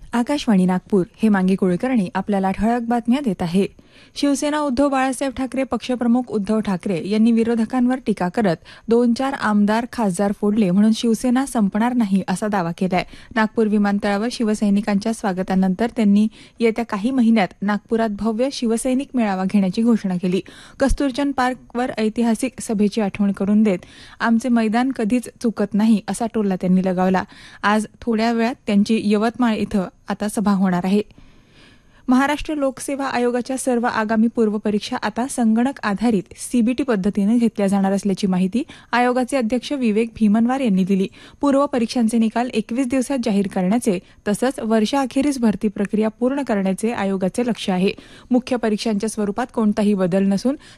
आकाशवाणी नागपूर हे मांगी कुलकर्णी आपल्याला ठळक बातम्या देत आहे. शिवसेना उद्धव बाळासाहेब ठाकरे पक्षप्रमुख उद्धव ठाकरे यांनी विरोधकांवर टीका करत 2-4 आमदार खासदार फोडले म्हणून शिवसेना संपणार नाही असा दावा केलाय. नागपूर विमानतळावर शिवसैनिकांच्या स्वागतानंतर त्यांनी येत्या काही महिन्यात नागपुरात भव्य शिवसैनिक मेळावा घेण्याची घोषणा केली. कस्तुरचंद पार्कवर ऐतिहासिक सभेची आठवण करून देत आमचे मैदान कधीच चुकत नाही असा टोला त्यांनी लगावला. आज थोड्या वेळात त्यांची यवतमाळ इथं आता सभा होणार आहे. महाराष्ट्र लोकसेवा आयोगाच्या सर्व आगामी पूर्वपरीक्षा आता संगणक आधारित सीबीटी पद्धतीने घेतल्या जाणार असल्याची माहिती आयोगाचे अध्यक्ष विवेक भीमनवार यांनी दिली. पूर्व परीक्षांचे निकाल 21 दिवसात जाहीर करण्याचे तसंच वर्षाअखेरीस भरती प्रक्रिया पूर्ण करण्याचे आयोगाचे लक्ष्य आहे. मुख्य परीक्षांच्या स्वरूपात कोणताही बदल नसून